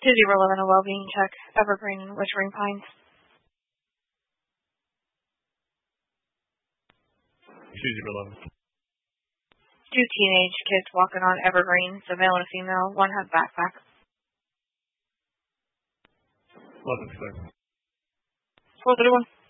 2-011, a well-being check, Evergreen, Witchering Pines. 2-011. 2 teenage kids walking on Evergreen, a male and a female. One has backpack. 11-6. 4-1.